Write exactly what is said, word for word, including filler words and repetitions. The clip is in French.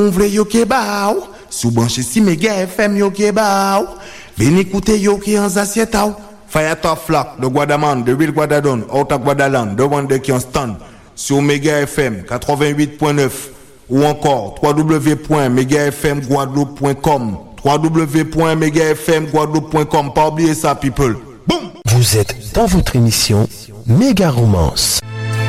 On vle yo ke ba ou, sou branche si Mega F M yo ke ba ou. Veni écouter yo ki en zasieta ou. Fire top flock de Guadaman, de Ville Guadadon, Outa Guadaland, de Wande qui en stand. Sur Mega F M quatre-vingt-huit point neuf ou encore w w w point mega f m guadeloupe point com w w w point mega f m guadeloupe point com. Pas oublier ça, people. Boum! Vous êtes dans votre émission Méga Romance.